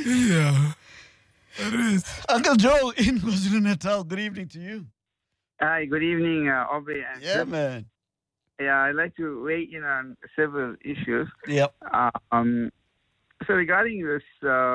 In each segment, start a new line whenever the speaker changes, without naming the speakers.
Yeah, it is.
Uncle Joe in KwaZulu-Natal, good evening to you.
Hi, good evening, Aubrey and
Yeah,
Chris.
man.
Yeah, I'd like to weigh in on several issues.
Yep.
Um, so regarding this,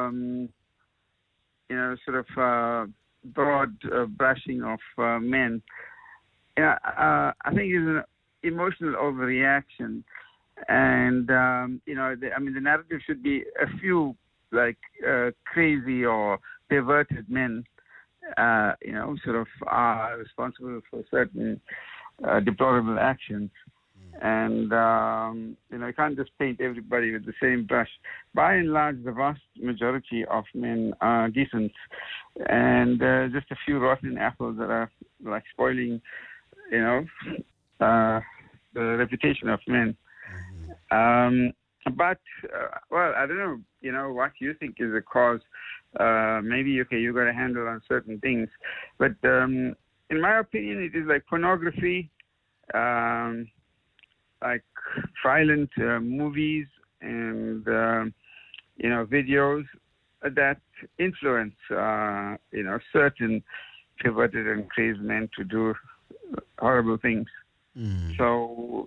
sort of broad brushing of men, yeah, I think it's an emotional overreaction, and the narrative should be a few like crazy or perverted men, sort of are responsible for certain deplorable actions. And, you can't just paint everybody with the same brush. By and large, the vast majority of men are decent. And just a few rotten apples that are like spoiling, you know, the reputation of men. Well, I don't know, what you think is the cause. Maybe, okay, you got a handle on certain things. But in my opinion, it is like pornography, like violent movies and, videos that influence, certain perverted and crazed men to do horrible things. So,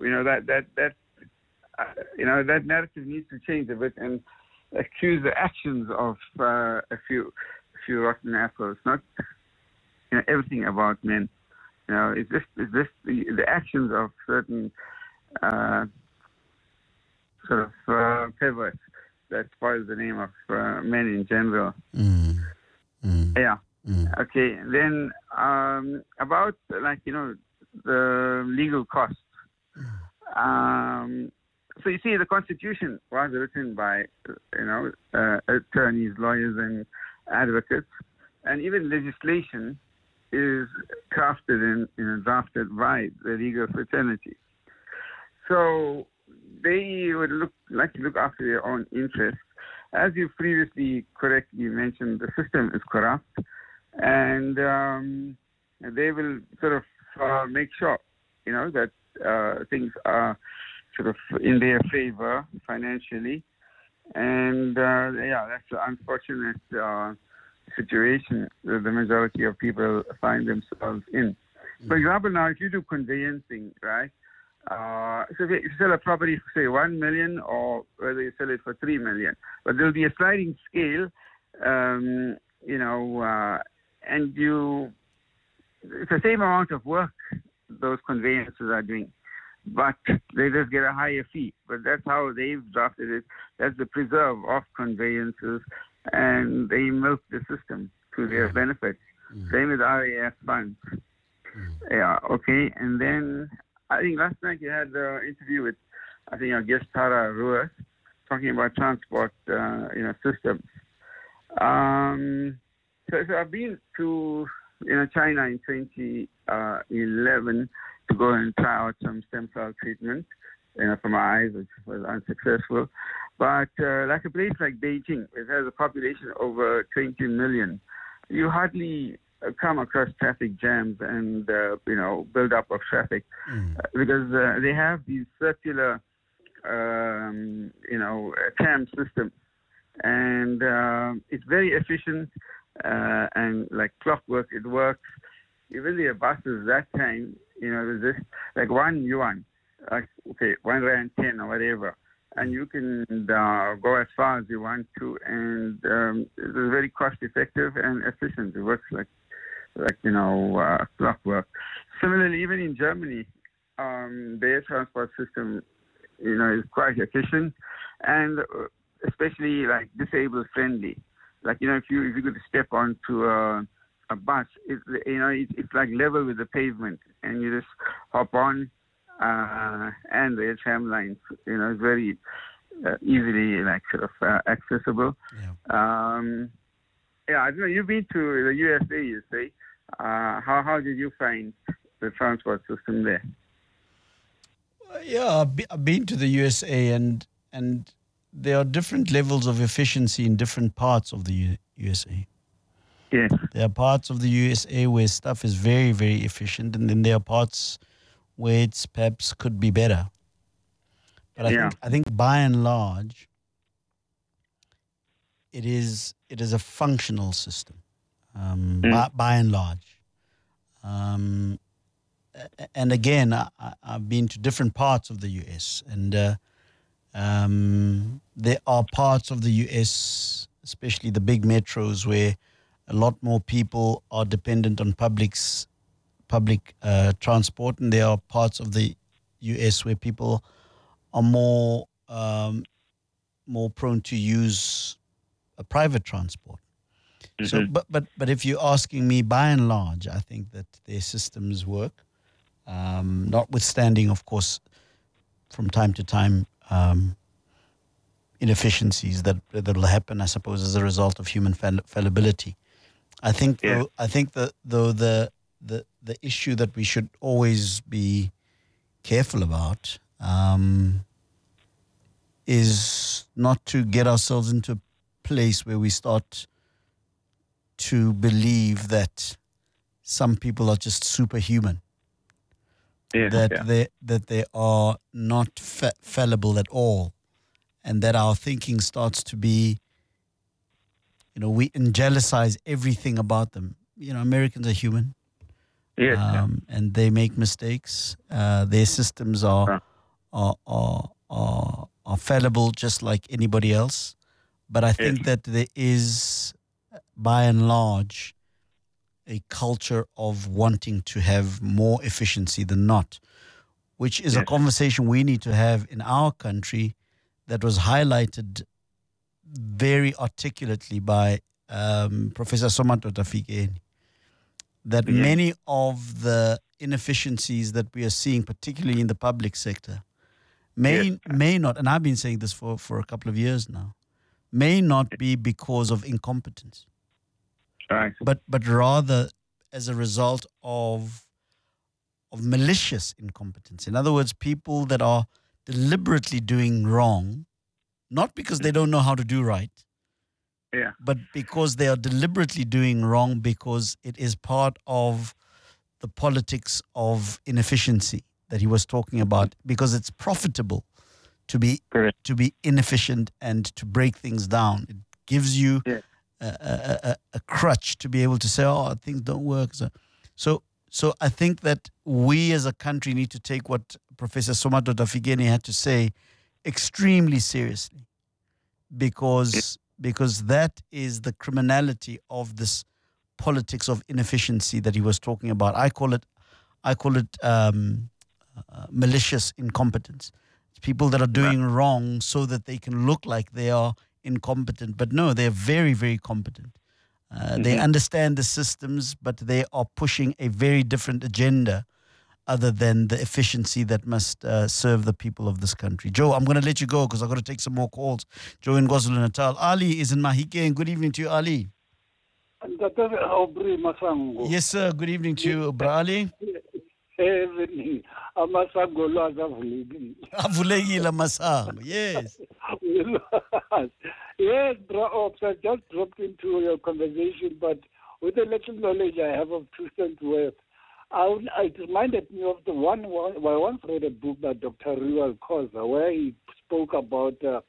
that narrative needs to change a bit and accuse the actions of a few rotten apples, not everything about men. It's just the actions of certain perverts that spoils the name of men in general. Yeah. Okay. Then about the legal costs. So you see, the Constitution was written by attorneys, lawyers, and advocates, and even legislation is crafted and drafted by the legal fraternity. So they would like to look after their own interests. As you previously correctly mentioned, the system is corrupt, and they will sort of make sure, that things are sort of in their favor financially. And that's an unfortunate situation that the majority of people find themselves in. For example, now if you do conveyancing, right? So if you sell a property for say 1 million, or whether you sell it for 3 million, but there'll be a sliding scale, and it's the same amount of work those conveyancers are doing, but they just get a higher fee. But that's how they've drafted it. That's the preserve of conveyancers, and they milk the system to their benefit. Same with RAF funds. Yeah, okay. And then I think last night you had an interview with, I think, our guest Tara Ruiz, talking about transport, systems. So I've been to China in 2011 to go and try out some stem cell treatment, for my eyes, which was unsuccessful. But like a place like Beijing, it has a population over 20 million. You hardly come across traffic jams and build up of traffic because they have these circular tram systems, and it's very efficient and like clockwork. It works. Even the buses that time, there's just like 1 yuan, like okay, 1 rand 10 or whatever, and you can go as far as you want to, and it's very cost effective and efficient. It works like clockwork. Similarly, even in Germany, the air transport system, is quite efficient, and especially like disabled friendly. Like if you could step onto a bus, it's like level with the pavement, and you just hop on, and the tram lines, it's very easily accessible. I don't know. You've been to the USA, you say. How did you find the transport system there?
I've been to the USA, and there are different levels of efficiency in different parts of the USA.
Yes.
There are parts of the USA where stuff is very, very efficient, and then there are parts where it's perhaps could be better. But I think by and large, it is a functional system, by and large. And again, I've been to different parts of the US, and there are parts of the US, especially the big metros, where a lot more people are dependent on public transport, and there are parts of the US where people are more prone to use a private transport. So, but if you're asking me, by and large, I think that their systems work. Notwithstanding, of course, from time to time, inefficiencies that will happen, I suppose, as a result of human fallibility. I think, the issue that we should always be careful about is not to get ourselves into a place where we start to believe that some people are just superhuman, that they are not fallible at all, and that our thinking starts to be, we angelicize everything about them. Americans are human.
Yes.
And they make mistakes. Their systems are fallible just like anybody else. But I think that there is, by and large, a culture of wanting to have more efficiency than not, which is a conversation we need to have in our country that was highlighted very articulately by Professor Somadoda Fikeni, that many of the inefficiencies that we are seeing, particularly in the public sector, may not, and I've been saying this for a couple of years now, may not be because of incompetence,
Right.
but rather as a result of malicious incompetence. In other words, people that are deliberately doing wrong, not because they don't know how to do right, but because they are deliberately doing wrong because it is part of the politics of inefficiency that he was talking about, because it's profitable to be inefficient and to break things down. It gives you a crutch to be able to say, things don't work. So I think that we as a country need to take what Professor Somadoda Fikeni had to say extremely seriously, because that is the criminality of this politics of inefficiency that he was talking about. I call it malicious incompetence. It's people that are doing wrong so that they can look like they are incompetent, but no, they're very, very competent. They understand the systems, but they are pushing a very different agenda other than the efficiency that must serve the people of this country. Joe, I'm going to let you go because I've got to take some more calls. Joe in KwaZulu-Natal. Ali is in Mahike, and good evening to you, Ali. Yes, sir. Good evening to you, Bra Ali. Avulekile masango. Yes.
Yes, Bra Ops, I just dropped into your conversation, but with the little knowledge I have of Truth and Worth, it reminded me of the one I once read a book by Dr. Ruel Koza, where he spoke about the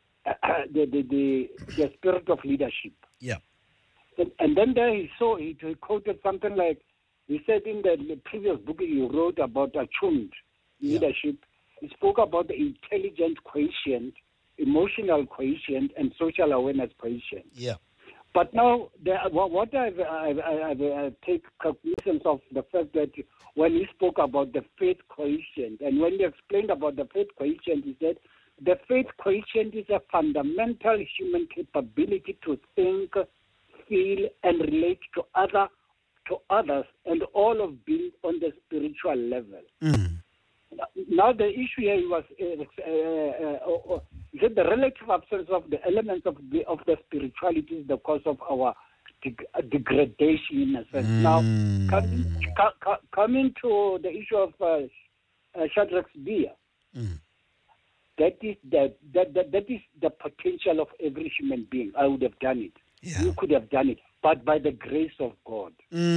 spirit of leadership.
Yeah.
And then there he quoted something like, he said in the previous book he wrote about attuned leadership, he spoke about the intelligent quotient, emotional quotient, and social awareness quotient.
Yeah.
But now, what I've take cognizance of the fact that when he spoke about the faith quotient, and when he explained about the faith quotient, he said the faith quotient is a fundamental human capability to think, feel, and relate to others, and all of being on the spiritual level. Now the issue here was the relative absence of the elements of the spirituality is the cause of our degradation in a sense. Now, coming to the issue of Shadrach's beer, that is the potential of every human being. I would have done it.
Yeah.
You could have done it, but by the grace of God.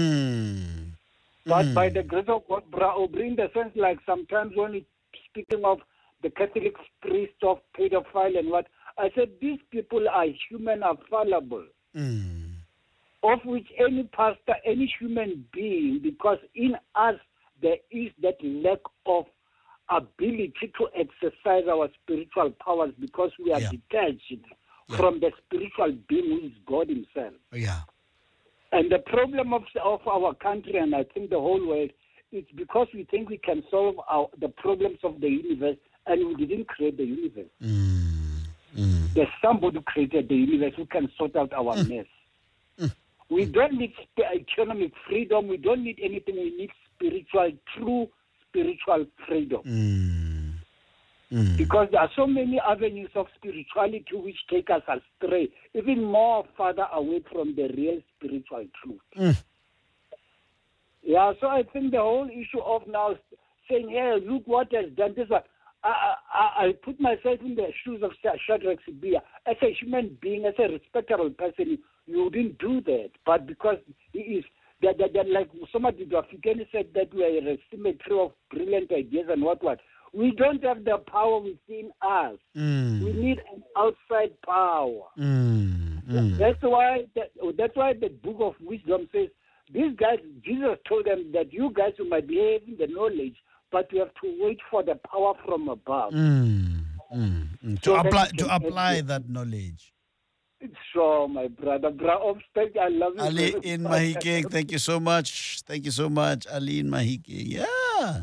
But by the grace of God, bring the sense like sometimes when it's speaking of the Catholic priest of pedophile and what, I said, these people are human, are fallible, of which any pastor, any human being, because in us there is that lack of ability to exercise our spiritual powers because we are detached from the spiritual being who is God himself.
Yeah.
And the problem of our country, and I think the whole world, it's because we think we can solve the problems of the universe, and we didn't create the universe. There's somebody who created the universe who can sort out our mess. We don't need economic freedom. We don't need anything. We need true spiritual freedom. Because there are so many avenues of spirituality which take us astray, even more further away from the real spiritual truth. Yeah, so I think the whole issue of now saying, hey, look what has done this one. I put myself in the shoes of Shadrach Sibia. As a human being, as a respectable person, you wouldn't do that. But because he is, that like somebody of African said that we are a symmetry of brilliant ideas and what. We don't have the power within us. We need an outside power. That's why the book of wisdom says, these guys, Jesus told them that you guys, you might be having the knowledge, but you have to wait for the power from above.
To apply that knowledge.
So, my brother, I love you.
Ali in Mahike, thank you so much. Thank you so much, Ali in Mahike. Yeah.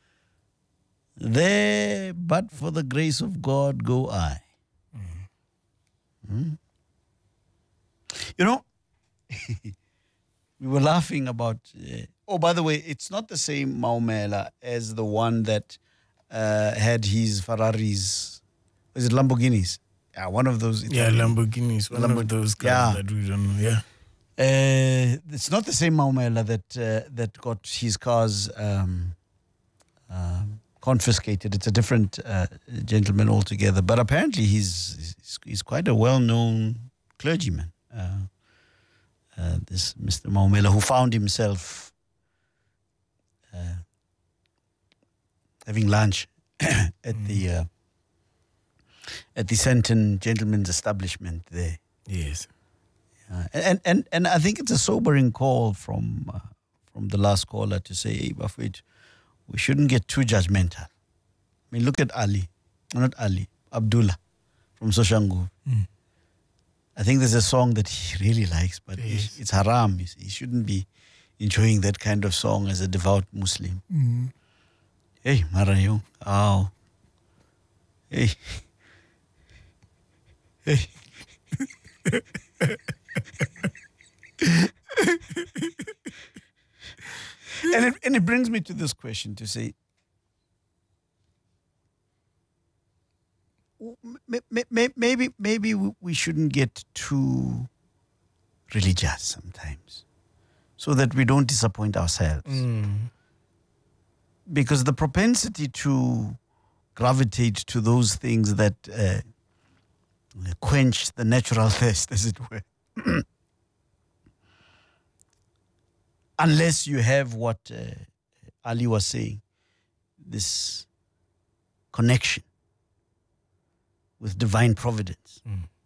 There, but for the grace of God, go I. You know, we were laughing about... by the way, it's not the same Maumela as the one that had his Ferraris. Is it Lamborghinis? Yeah, one of those.
Lamborghinis. One of those cars that we don't know. Yeah.
It's not the same Maumela that got his cars confiscated. It's a different gentleman altogether. But apparently he's quite a well-known clergyman. This Mr. Maumela, who found himself having lunch at the Senton Gentleman's Establishment there.
Yes.
And I think it's a sobering call from the last caller to say, hey, Bafwet, we shouldn't get too judgmental. I mean, look at Abdullah from Soshangu. I think there's a song that he really likes, but it's haram. He shouldn't be enjoying that kind of song as a devout Muslim. Hey, Marayo. Oh. Hey. Hey. And it brings me to this question to say, maybe we shouldn't get too religious sometimes, so that we don't disappoint ourselves. Because the propensity to gravitate to those things that quench the natural thirst, as it were, unless you have what Ali was saying, this connection with divine providence.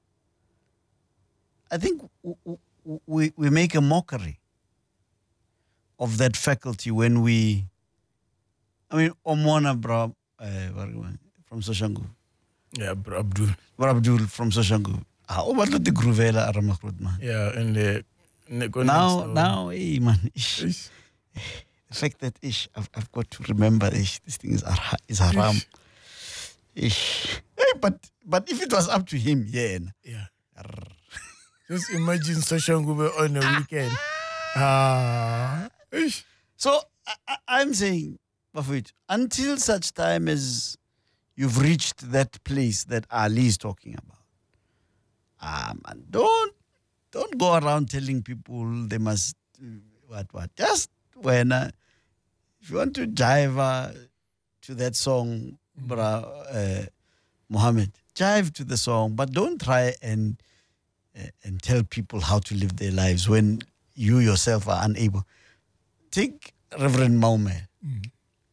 I think we make a mockery of that faculty when we... I mean, Omona from Soshangu.
Yeah, Abdul.
Abdul from Soshangu. How about the Gruvela Aramakrut, man?
Yeah, and the
now, hey, man. The fact that I've got to remember this thing is haram. Hey, but if it was up to him, yeah.
Just imagine Soshangu on a weekend.
So I'm saying, Bafwet, until such time as you've reached that place that Ali is talking about, man, don't go around telling people they must what. Just when if you want to jive to that song, Muhammad, jive to the song, but don't try and tell people how to live their lives when you yourself are unable. Take Reverend Maumela.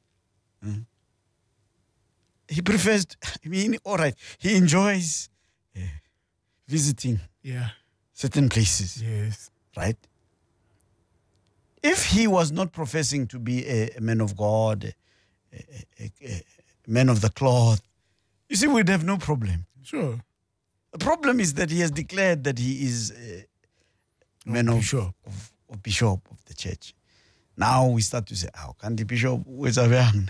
He prefers, all right, he enjoys visiting
Yeah.
certain places,
Yes.
right? If he was not professing to be a man of God, a man of the cloth, you see, we'd have no problem.
Sure.
The problem is that he has declared that he is a man of
bishop.
Of bishop of the church. Now we start to say, how can the bishop was a young?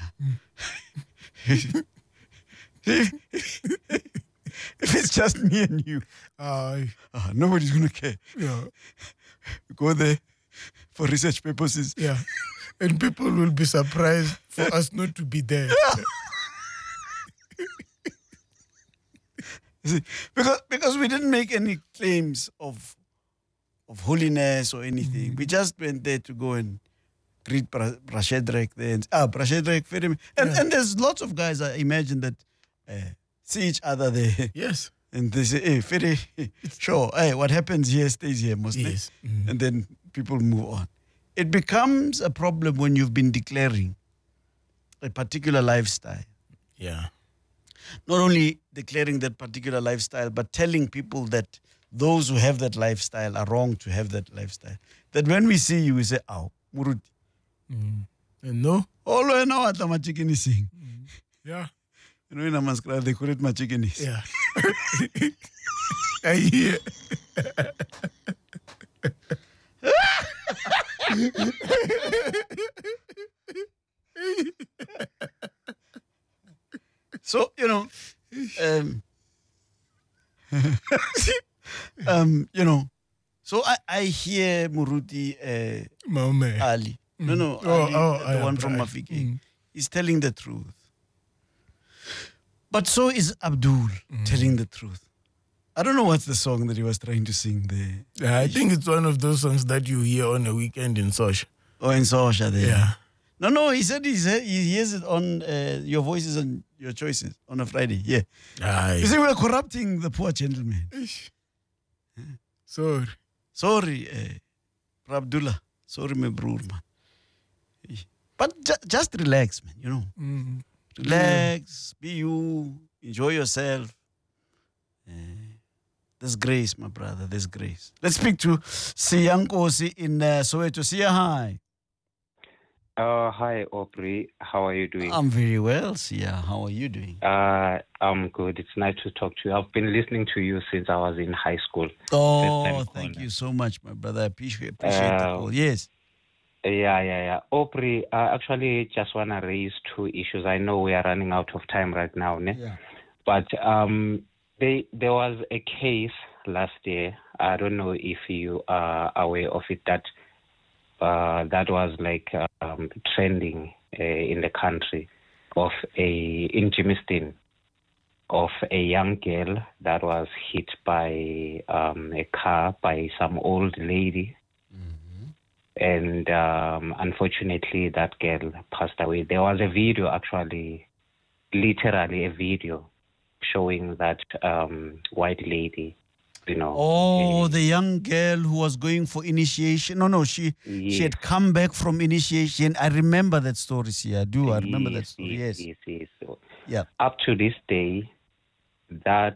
If it's just me and you, nobody's going to care.
Yeah.
Go there for research purposes.
Yeah. And people will be surprised for us not to be there.
See, because we didn't make any claims of holiness or anything. We just went there to go and greet Brashedrek there. Brashedrek, and there's lots of guys, I imagine, that see each other there.
Yes.
And they say, hey, Fere, sure, hey, what happens here stays here, mostly.
Yes.
And then people move on. It becomes a problem when you've been declaring a particular lifestyle.
Yeah.
Not only declaring that particular lifestyle, but telling people that those who have that lifestyle are wrong to have that lifestyle. That when we see you, we say, "Ow, Muruti."
And no?
Oh, no, now what my chicken is saying.
Yeah.
You know, in a man's cry, they call it my chicken is.
Yeah. I hear.
So, you know, so I hear Muruti Ali. No, Ali, the one from Mafike. He's telling the truth. But so is Abdul telling the truth. I don't know what's the song that he was trying to sing there.
Yeah, I think it's one of those songs that you hear on a weekend in Sosh.
Oh, in Sosha there.
Yeah.
No, he said he hears it on Your Voices and Your Choices on a Friday. Yeah.
Aye.
You see, we're corrupting the poor gentleman.
Sorry.
Sorry, Abdullah. Sorry, my bro, man. But just relax, man, you know. Relax, be you, enjoy yourself. There's grace, my brother, there's grace. Let's speak to Siyankosi in Soweto. Sia, hi.
Hi, Aubrey. How are you doing?
I'm very well, Sia. How are you doing?
I'm good. It's nice to talk to you. I've been listening to you since I was in high school.
Oh, thank you so much, my brother. I appreciate the call. Yes.
Yeah. Aubrey, I actually just want to raise two issues. I know we are running out of time right now, ne?
Yeah.
But there was a case last year. I don't know if you are aware of it, that was like trending in the country in Germiston, of a young girl that was hit by a car by some old lady. And unfortunately, that girl passed away. There was a video, actually, literally a video, showing that white lady, you know.
Oh, the young girl who was going for initiation. No, she had come back from initiation. I remember that story, I do. I remember that story, yes.
So,
yeah.
Up to this day, that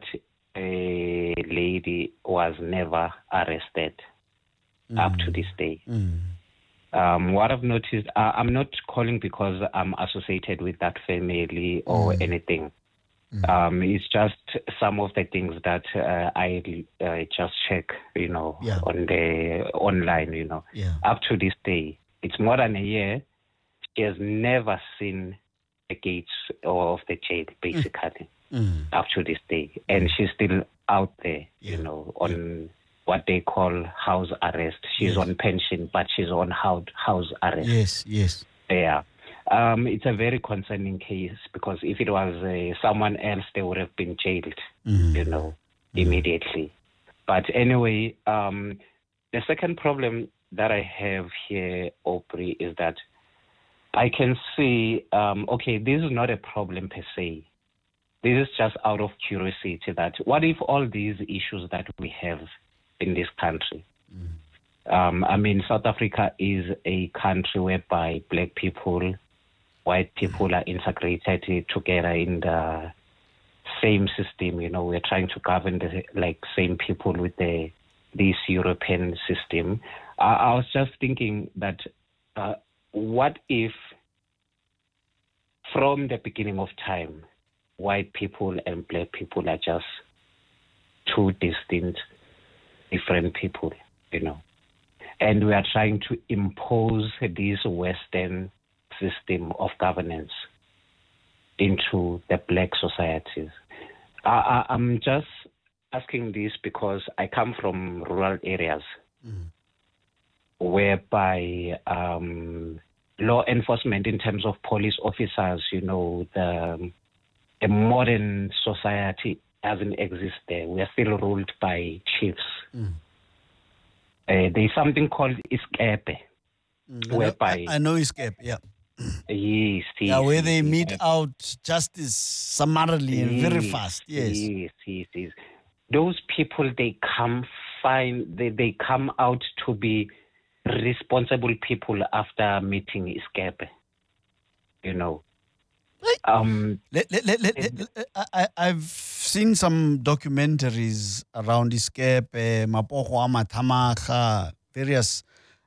lady was never arrested. Up to this day. What I've noticed, I'm not calling because I'm associated with that family or anything. It's just some of the things that I just check, you know, on the online, you know.
Yeah.
Up to this day, it's more than a year. She has never seen the gates of the jail, basically, up to this day. And she's still out there, you know, on what they call house arrest. She's on pension, but she's on house arrest.
Yes.
Yeah. It's a very concerning case, because if it was someone else, they would have been jailed, you know, immediately. But anyway, the second problem that I have here, Aubrey, is that I can see, this is not a problem per se. This is just out of curiosity, that what if all these issues that we have in this country, I mean, South Africa is a country whereby black people, white people are integrated together in the same system. We're trying to govern same people with this European system. I was just thinking that what if from the beginning of time, white people and black people are just two distinct, different people, and we are trying to impose this Western system of governance into the black societies. I'm just asking this because I come from rural areas whereby law enforcement in terms of police officers, the modern society doesn't exist there. We are still ruled by chiefs. There's something called iskepe, whereby
I know Escape, yeah.
Yes,
Yeah, where they mete out justice summarily and very fast. Yes.
Yes. Those people, they come out to be responsible people after meeting Escape.
I've seen some documentaries around Escape, Mapocho Amatamacha, various,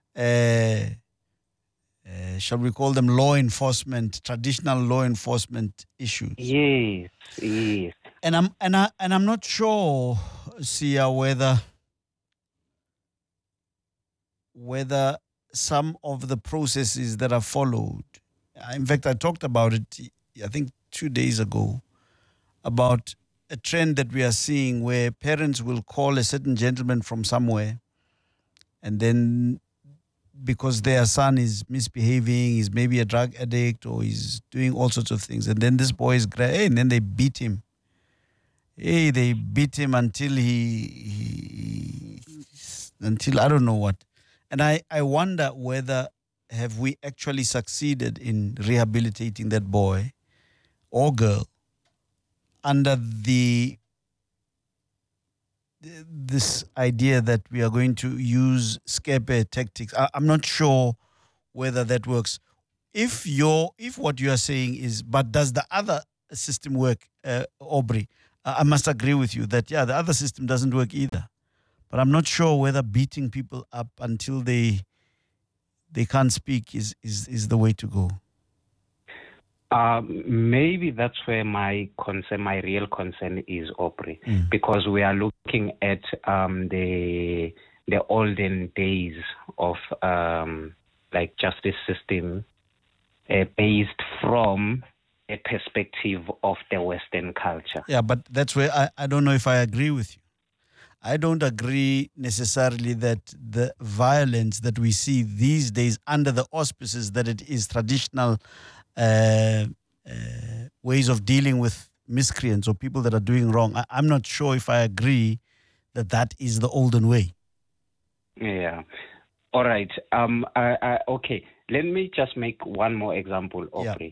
shall we call them traditional law enforcement issues.
Yes.
And I'm not sure, Sia, whether some of the processes that are followed. In fact, I talked about it, I think 2 days ago, about a trend that we are seeing where parents will call a certain gentleman from somewhere, and then because their son is misbehaving, he's maybe a drug addict or he's doing all sorts of things, and then this boy is great, and then they beat him. They beat him until until I don't know what. And I wonder whether have we actually succeeded in rehabilitating that boy or girl under this idea that we are going to use scapegoat tactics. I'm not sure whether that works. If what you are saying is, but does the other system work, Aubrey? I must agree with you that, the other system doesn't work either. But I'm not sure whether beating people up until they can't speak is the way to go.
Maybe that's where my real concern is, Aubrey, because we are looking at the olden days of justice system based from a perspective of the Western culture.
Yeah, but that's where I don't know if I agree with you. I don't agree necessarily that the violence that we see these days under the auspices that it is traditional ways of dealing with miscreants or people that are doing wrong. I'm not sure if I agree that is the olden way.
Yeah. All right. Okay. Let me just make one more example, Aubrey.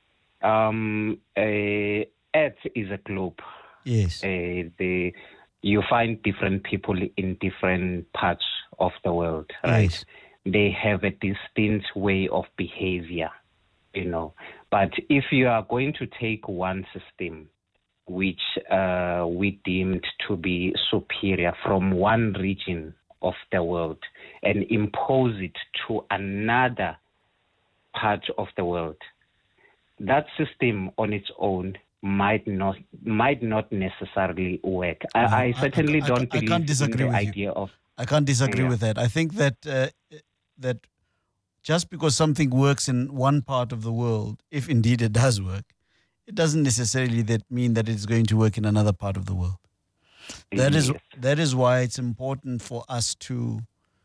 Earth is a globe.
Yes.
You find different people in different parts of the world, right?
Yes.
They have a distinct way of behavior, But if you are going to take one system, which we deemed to be superior from one region of the world, and impose it to another part of the world, that system on its own might not necessarily work. I certainly don't believe in the idea of.
I can't disagree with that. I think that that just because something works in one part of the world, if indeed it does work, it doesn't necessarily mean that it's going to work in another part of the world. That is why it's important for us to,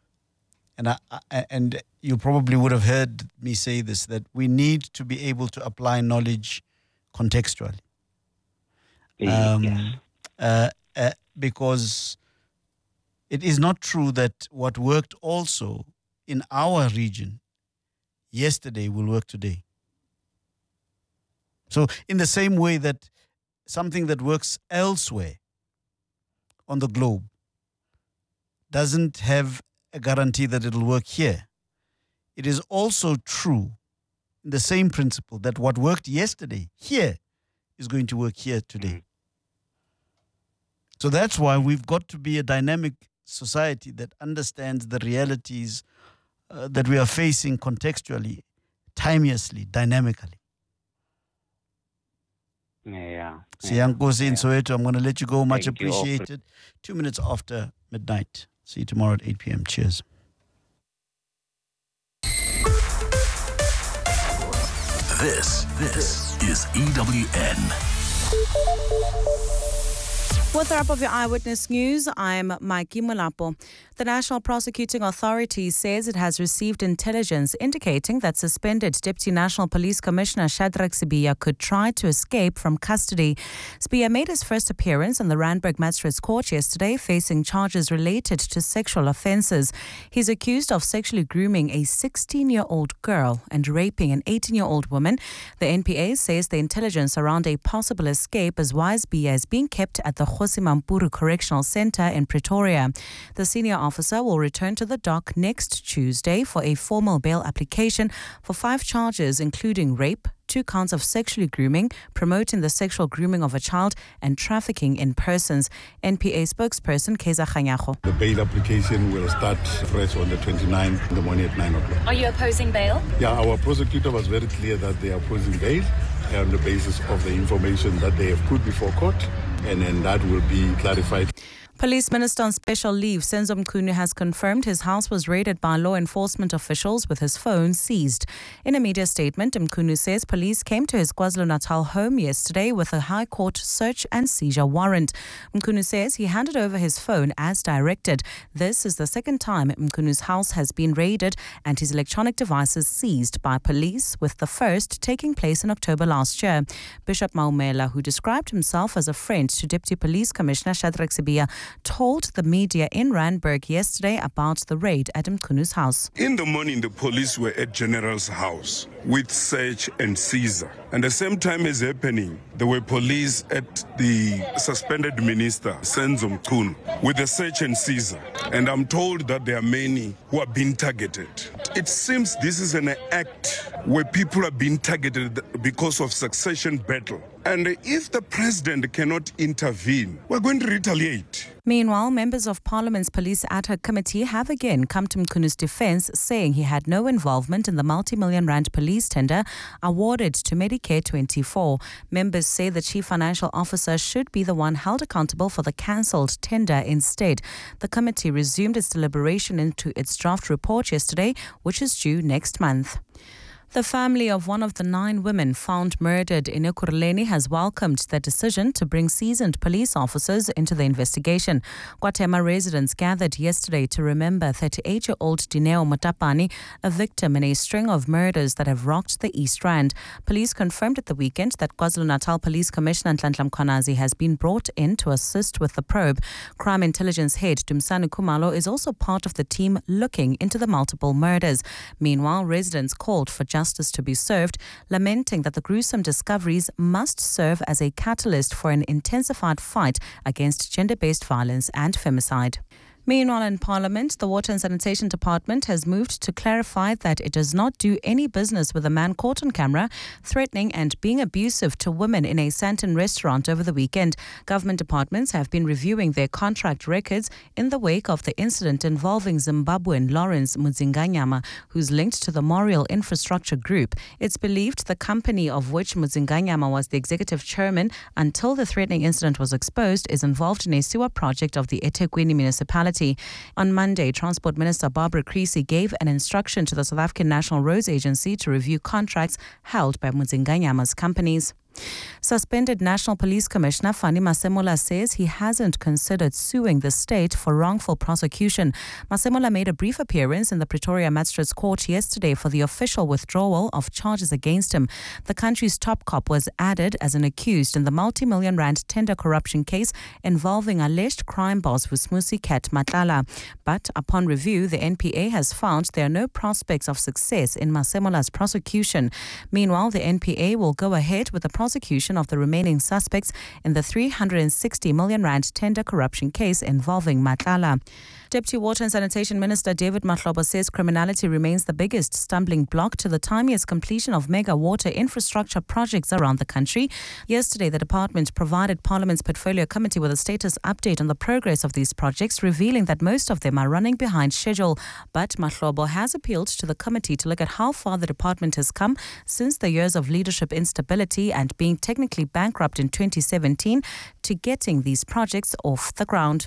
and you probably would have heard me say this, that we need to be able to apply knowledge contextually. Because it is not true that what worked also in our region yesterday will work today. So in the same way that something that works elsewhere on the globe doesn't have a guarantee that it'll work here, it is also true in the same principle that what worked yesterday here is going to work here today. So that's why we've got to be a dynamic society that understands the realities that we are facing contextually, timelessly, dynamically. Siyankosi in Soweto, I'm going to let you go. Much appreciated. 2 minutes after midnight. See you tomorrow at 8 p.m. Cheers.
This is EWN.
With the wrap of your Eyewitness News, I'm Mikey Mulapo. The National Prosecuting Authority says it has received intelligence indicating that suspended Deputy National Police Commissioner Shadrack Sibiya could try to escape from custody. Sibiya made his first appearance in the Randburg Magistrates Court yesterday, facing charges related to sexual offences. He's accused of sexually grooming a 16-year-old girl and raping an 18-year-old woman. The NPA says the intelligence around a possible escape is why Sibiya is being kept at the Kgosi Mampuru Correctional Centre in Pretoria. The senior officer will return to the dock next Tuesday for a formal bail application for 5 charges, including rape, 2 counts of sexually grooming, promoting the sexual grooming of a child, and trafficking in persons. NPA spokesperson Keza Khanyago.
The bail application will start fresh on the 29th in the morning at 9 o'clock.
Are you opposing bail?
Yeah, our prosecutor was very clear that they are opposing bail on the basis of the information that they have put before court, and then that will be clarified.
Police Minister on special leave, Senzo Mchunu, has confirmed his house was raided by law enforcement officials with his phone seized. In a media statement, Mchunu says police came to his KwaZulu-Natal home yesterday with a High Court search and seizure warrant. Mchunu says he handed over his phone as directed. This is the second time Mchunu's house has been raided and his electronic devices seized by police, with the first taking place in October last year. Bishop Maumela, who described himself as a friend to Deputy Police Commissioner Shadrack Sibiya, told the media in Randburg yesterday about the raid at Mchunu's house.
In the morning, the police were at General's house with search and seizure. And the same time as happening, there were police at the suspended minister, Senzo Mchunu, with the search and seizure. And I'm told that there are many who are being targeted. It seems this is an act where people are being targeted because of succession battle. And if the president cannot intervene, we're going to retaliate.
Meanwhile, members of Parliament's Police Ad Hoc Committee have again come to Mchunu's defence, saying he had no involvement in the multi-million rand police tender awarded to Medicare 24. Members say the Chief Financial Officer should be the one held accountable for the cancelled tender instead. The committee resumed its deliberation into its draft report yesterday, which is due next month. The family of one of the 9 women found murdered in Ekurhuleni has welcomed the decision to bring seasoned police officers into the investigation. KwaThema residents gathered yesterday to remember 38-year-old Dineo Motapani, a victim in a string of murders that have rocked the East Rand. Police confirmed at the weekend that KwaZulu-Natal Police Commissioner Nhlanhla Mkhwanazi has been brought in to assist with the probe. Crime Intelligence Head Dumsani Khumalo is also part of the team looking into the multiple murders. Meanwhile, residents called for justice to be served, lamenting that the gruesome discoveries must serve as a catalyst for an intensified fight against gender-based violence and femicide. Meanwhile, in Parliament, the Water and Sanitation Department has moved to clarify that it does not do any business with a man caught on camera threatening and being abusive to women in a Sandton restaurant over the weekend. Government departments have been reviewing their contract records in the wake of the incident involving Zimbabwean Lawrence Mudzinganyama, who's linked to the Moriel Infrastructure Group. It's believed the company of which Mudzinganyama was the executive chairman until the threatening incident was exposed is involved in a sewer project of the eThekwini municipality. On Monday, Transport Minister Barbara Creecy gave an instruction to the South African National Roads Agency to review contracts held by Mudzinganyama's companies. Suspended National Police Commissioner Fani Masemola says he hasn't considered suing the state for wrongful prosecution. Masemola made a brief appearance in the Pretoria Magistrates Court yesterday for the official withdrawal of charges against him. The country's top cop was added as an accused in the multi-million rand tender corruption case involving alleged crime boss Vusmusi Ket Matlala. But upon review, the NPA has found there are no prospects of success in Masemola's prosecution. Meanwhile, the NPA will go ahead with the prosecution of the remaining suspects in the 360 million rand tender corruption case involving Matlala. Deputy Water and Sanitation Minister David Mahlobo says criminality remains the biggest stumbling block to the timeliest completion of mega water infrastructure projects around the country. Yesterday, the department provided Parliament's Portfolio Committee with a status update on the progress of these projects, revealing that most of them are running behind schedule. But Mahlobo has appealed to the committee to look at how far the department has come since the years of leadership instability and being technically bankrupt in 2017 to getting these projects off the ground.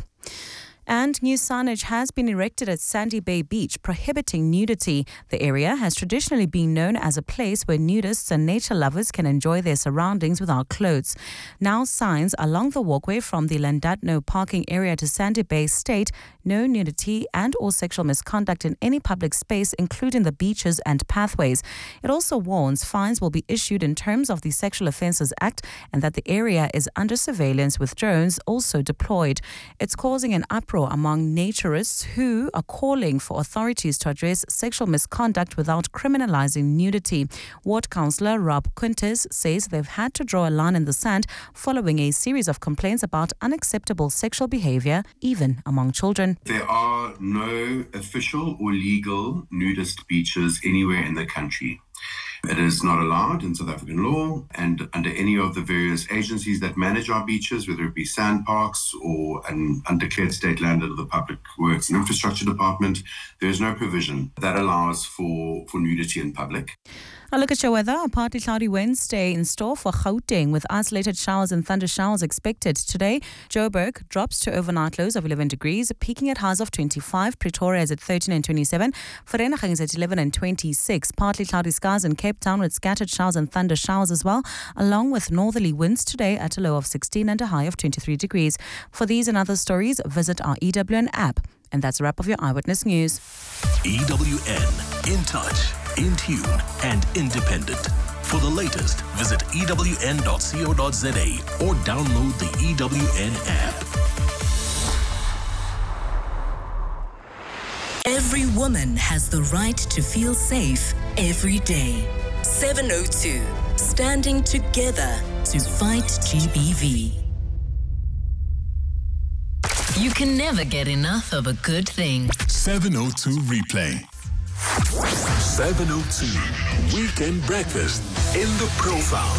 And new signage has been erected at Sandy Bay Beach prohibiting nudity. The area has traditionally been known as a place where nudists and nature lovers can enjoy their surroundings without clothes. Now signs along the walkway from the Landadno parking area to Sandy Bay state no nudity and or sexual misconduct in any public space, including the beaches and pathways. It also warns fines will be issued in terms of the Sexual Offences Act and that the area is under surveillance with drones also deployed. It's causing an uproar among naturists who are calling for authorities to address sexual misconduct without criminalizing nudity. Ward Councillor Rob Quintes says they've had to draw a line in the sand following a series of complaints about unacceptable sexual behavior, even among children.
There are no official or legal nudist beaches anywhere in the country. It is not allowed in South African law, and under any of the various agencies that manage our beaches, whether it be sand parks or an undeclared state land under the Public Works and Infrastructure Department, there is no provision that allows for nudity in public.
A look at your weather. A partly cloudy Wednesday in store for Gauteng with isolated showers and thunder showers expected. Today, Joburg drops to overnight lows of 11 degrees, peaking at highs of 25. Pretoria is at 13 and 27. Vereeniging is at 11 and 26. Partly cloudy skies in Cape Town with scattered showers and thunder showers as well, along with northerly winds today at a low of 16 and a high of 23 degrees. For these and other stories, visit our EWN app. And that's a wrap of your Eyewitness News.
EWN, in touch, in tune, and independent. For the latest, visit ewn.co.za or download the EWN app.
Every woman has the right to feel safe every day. 702, standing together to fight GBV. You can never get enough of a good thing.
702 replay. 702 Weekend Breakfast in the Profile.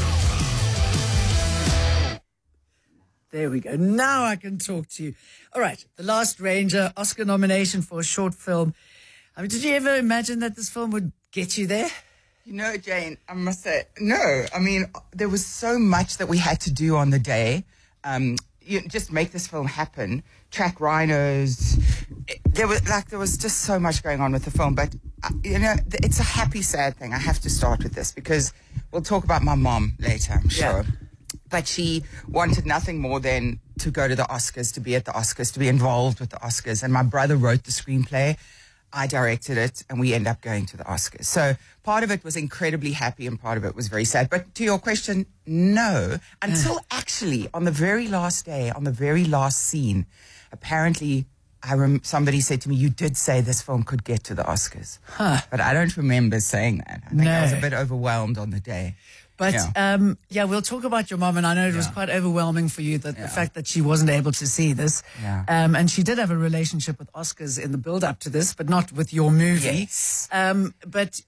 There we go. Now I can talk to you. All right. The Last Ranger, Oscar nomination for a short film. I mean, did you ever imagine that this film would get you there?
You know, Jane, I must say, no. I mean, there was so much that we had to do on the day. Just make this film happen. Track rhinos. There was just so much going on with the film. But, it's a happy, sad thing. I have to start with this because we'll talk about my mom later, I'm sure. Yeah. But she wanted nothing more than to go to the Oscars, to be at the Oscars, to be involved with the Oscars. And my brother wrote the screenplay. I directed it, and we end up going to the Oscars. So part of it was incredibly happy, and part of it was very sad. But to your question, no. Until actually, on the very last day, on the very last scene, apparently somebody said to me, you did say this film could get to the Oscars. Huh. But I don't remember saying that. I think I was a bit overwhelmed on the day.
But, we'll talk about your mom, and I know it was quite overwhelming for you, the fact that she wasn't able to see this. Yeah. And she did have a relationship with Oscars in the build-up to this, but not with your movie.
Yes.
What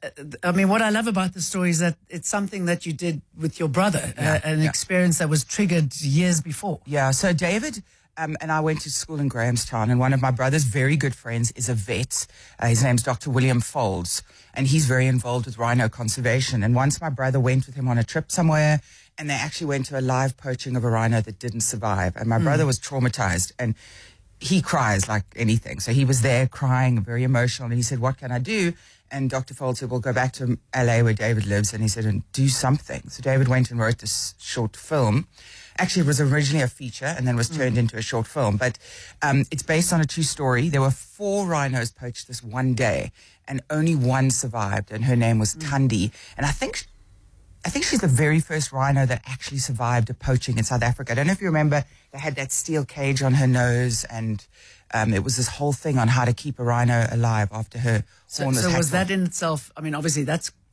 I love about the story is that it's something that you did with your brother, an experience that was triggered years before.
Yeah, so David... and I went to school in Grahamstown, and one of my brother's very good friends is a vet. His name's Dr. William Folds, and he's very involved with rhino conservation. And once my brother went with him on a trip somewhere, and they actually went to a live poaching of a rhino that didn't survive. And my brother was traumatized, and he cries like anything. So he was there crying, very emotional, and he said, what can I do? And Dr. Folds said, well, go back to LA where David lives. And he said, and do something. So David went and wrote this short film. Actually, it was originally a feature and then was turned into a short film. But it's based on a true story. There were 4 rhinos poached this one day, and only one survived, and her name was Thandi. And I think she's the very first rhino that actually survived a poaching in South Africa. I don't know if you remember, they had that steel cage on her nose, and it was this whole thing on how to keep a rhino alive after her horn was hacked off.
Was that in itself, I mean, obviously that's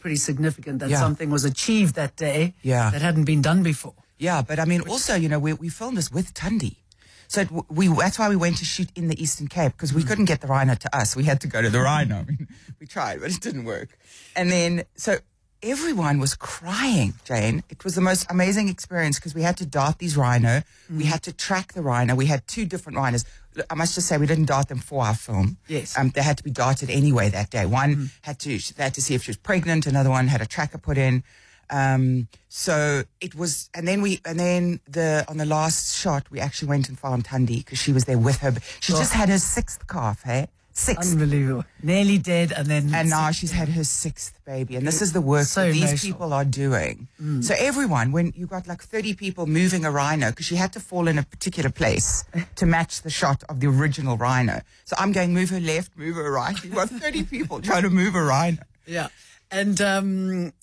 pretty significant that
Yeah.
something was achieved that day
Yeah.
that hadn't been done before.
Yeah, but I mean, also, we filmed this with Tundi. So that's why we went to shoot in the Eastern Cape, because we couldn't get the rhino to us. We had to go to the rhino. I mean, we tried, but it didn't work. And then, so everyone was crying, Jane. It was the most amazing experience because we had to dart these rhino. We had to track the rhino. We had 2 different rhinos. Look, I must just say, we didn't dart them for our film.
Yes.
They had to be darted anyway that day. One they had to see if she was pregnant. Another one had a tracker put in. So it was, and then on the last shot, we actually went and found Tundi because she was there with her. She just had her 6th calf, hey? 6th.
Unbelievable. Nearly dead, and
now she's had her 6th baby. And this is the work that these people are doing. So everyone, when you got like 30 people moving a rhino, because she had to fall in a particular place to match the shot of the original rhino. So I'm going, move her left, move her right. You've got 30 people trying to move a rhino.
Yeah. And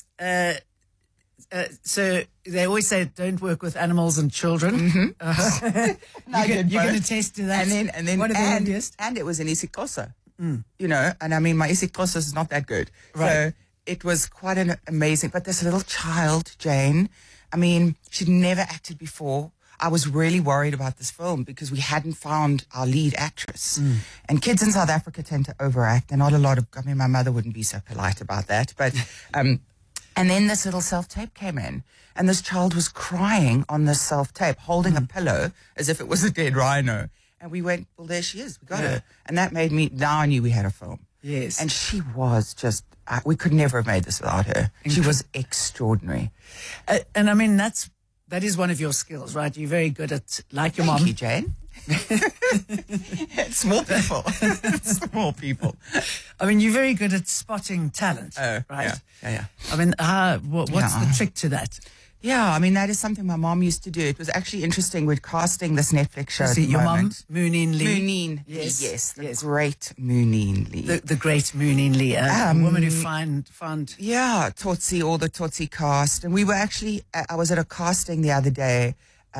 so they always say don't work with animals and children. You can attest to that.
And then
one of the earliest.
And it was in isiXhosa, and I mean, my isiXhosa is not that good.
Right.
So it was quite an amazing, but this little child, Jane, I mean, she'd never acted before. I was really worried about this film because we hadn't found our lead actress. And kids in South Africa tend to overact. And not a lot of, I mean, my mother wouldn't be so polite about that, but, and then this little self-tape came in, and this child was crying on this self-tape, holding a pillow as if it was a dead rhino. And we went, well, there she is. We got her. And that made me, now I knew we had a film.
Yes.
And she was just, we could never have made this without her. She was extraordinary.
And I mean, that is one of your skills, right? You're very good at, like your mom.
Thank you, Jane. Small people. Small people.
I mean, you're very good at spotting talent, right?
Yeah.
I mean, what's the trick to that?
Yeah, I mean, that is something my mom used to do. It was actually interesting. We're casting this Netflix show.
See, your mom, Mooneen Lee.
Mooneen Lee, yes. The great Mooneen Lee.
The great Mooneen Lee, a woman who found...
Yeah, Totsi, all the Totsi cast. And we were actually, I was at a casting the other day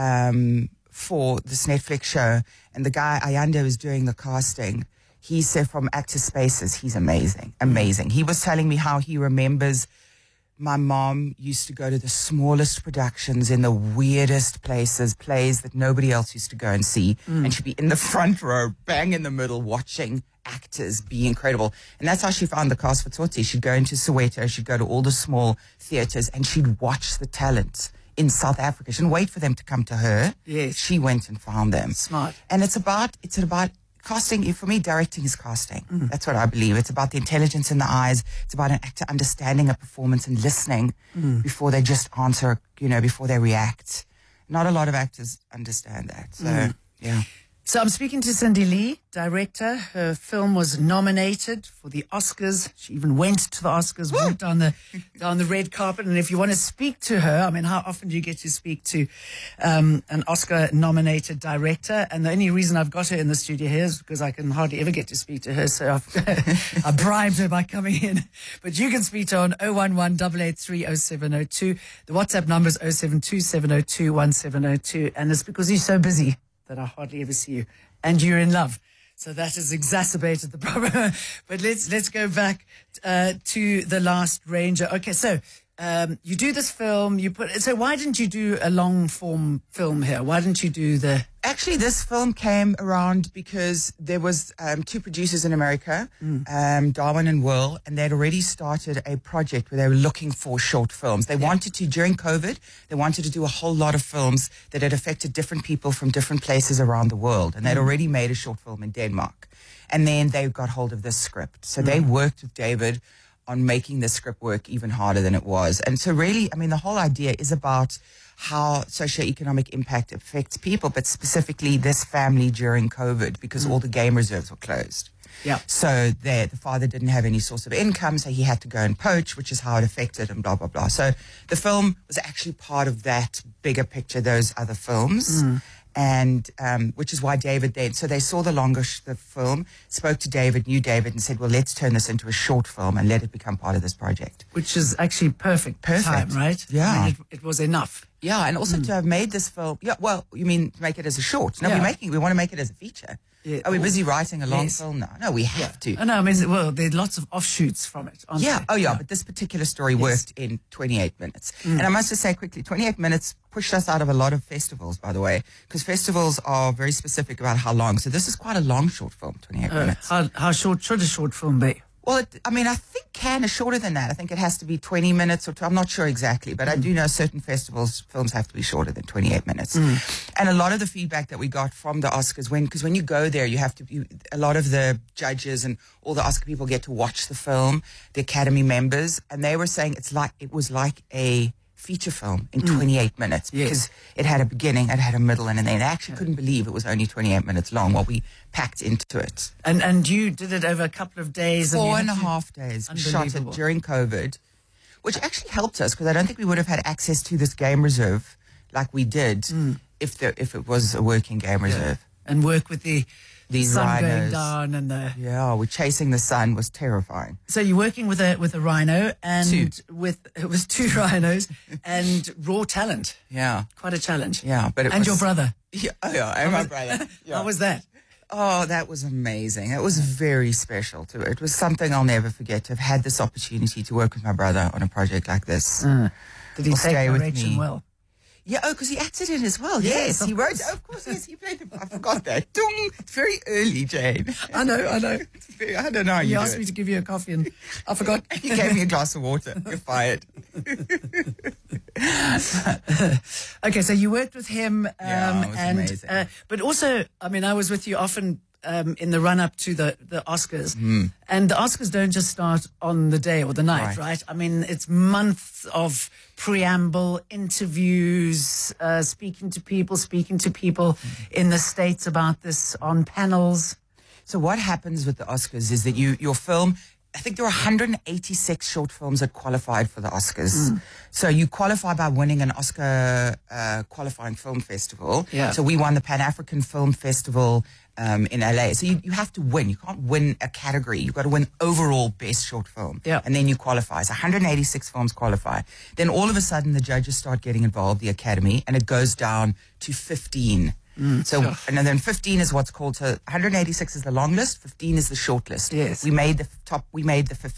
for this Netflix show, and the guy, Ayanda, was doing the casting. He said from Actor Spaces, he's amazing. He was telling me how he remembers my mom used to go to the smallest productions in the weirdest plays that nobody else used to go and see. And she'd be in the front row, bang in the middle, watching actors be incredible. And that's how she found the cast for Tsotsi. She'd go into Soweto, she'd go to all the small theaters, and she'd watch the talent in South Africa. She didn't wait for them to come to her.
Yes.
She went and found them.
Smart.
And it's about casting. For me, directing is casting. That's what I believe. It's about the intelligence in the eyes. It's about an actor understanding a performance and listening before they just answer, before they react. Not a lot of actors understand that. So, yeah.
So I'm speaking to Cindy Lee, director. Her film was nominated for the Oscars. She even went to the Oscars, walked down the red carpet. And if you want to speak to her, I mean, how often do you get to speak to an Oscar-nominated director? And the only reason I've got her in the studio here is because I can hardly ever get to speak to her. So I bribed her by coming in. But you can speak to her on 011-883-0702. The WhatsApp number is 072-702-1702. And it's because you're so busy that I hardly ever see you, and you're in love. So that has exacerbated the problem. But let's go back to The Last Ranger. Okay, so you do this film. So why didn't you do a long form film here? Why didn't you do the?
Actually, this film came around because there was 2 producers in America, Darwin and Will, and they'd already started a project where they were looking for short films. They wanted to, during COVID, they wanted to do a whole lot of films that had affected different people from different places around the world. And they'd already made a short film in Denmark. And then they got hold of this script. So they worked with David on making the script work even harder than it was. And so really, I mean, the whole idea is about how socioeconomic impact affects people, but specifically this family during COVID, because all the game reserves were closed.
Yeah.
So the father didn't have any source of income, so he had to go and poach, which is how it affected and blah, blah, blah. So the film was actually part of that bigger picture, those other films. And which is why David then, so they saw the film, spoke to David, knew David, and said, well, let's turn this into a short film and let it become part of this project.
Which is actually perfect time, right?
Yeah.
I mean, it was enough.
Yeah, and also to have made this film. Yeah, well, you mean to make it as a short? No, we want to make it as a feature.
Yeah.
Are we busy writing a long film now? No, we have to.
Oh, no, I mean, well, there's lots of offshoots from it, aren't there?
Oh, yeah, but this particular story worked in 28 minutes. And I must just say quickly, 28 minutes pushed us out of a lot of festivals, by the way, because festivals are very specific about how long. So this is quite a long short film, 28 minutes.
How short should a short film be?
Well, I think Cannes is shorter than that. I think it has to be 20 minutes or 2. I'm not sure exactly, but I do know certain festivals, films have to be shorter than 28 minutes. And a lot of the feedback that we got from the Oscars, because when you go there, a lot of the judges and all the Oscar people get to watch the film, the Academy members, and they were saying it was like a feature film in 28 minutes because it had a beginning, it had a middle, and they actually couldn't believe it was only 28 minutes long, what we packed into it.
And you did it over a couple of days?
4.5 days. We shot it during COVID, which actually helped us because I don't think we would have had access to this game reserve like we did if it was a working game reserve.
And work with the sun
rhinos
going down and the...
Yeah, we're chasing the sun was terrifying.
So you're working with a rhino and it was 2 rhinos and raw talent.
Yeah.
Quite a challenge.
Yeah.
And your brother.
Yeah, and my brother. Yeah.
How was that?
Oh, that was amazing. It was very special too. It was something I'll never forget to have had this opportunity to work with my brother on a project like this.
Did he take direction well?
Yeah, because he acted in it as well. Yes, he wrote. Of course, yes, he played. I forgot that. It's very early, Jane.
I know.
I don't know.
You asked me to give you a coffee, and I forgot.
You gave me a glass of water. You're fired.
Okay, so you worked with him,
it was amazing.
But also, I mean, I was with you often. In the run-up to the Oscars. And the Oscars don't just start on the day or the night, right? I mean, it's months of preamble, interviews, speaking to people in the States about this on panels.
So what happens with the Oscars is that your film... I think there were 186 short films that qualified for the Oscars. So you qualify by winning an Oscar qualifying film festival.
Yeah.
So we won the Pan-African Film Festival in LA. So you have to win. You can't win a category. You've got to win overall best short film.
Yeah.
And then you qualify. So 186 films qualify. Then all of a sudden the judges start getting involved, the Academy, and it goes down to 15. So, and then 15 is what's called, so 186 is the long list, 15 is the short list.
Yes.
We made the 15